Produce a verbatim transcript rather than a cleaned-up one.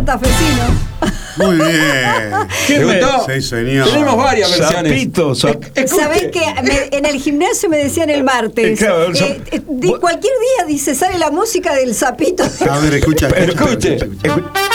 santafesino. Muy bien. ¿Te gustó? Sí, señor. Tenemos varias versiones. Sapito, sap- ¿Sabés que me- en el gimnasio me decían el martes? Claro, el sap- eh, eh, di- cualquier día dice, sale la música del sapito. A ver, escucha. Escuche. escucha.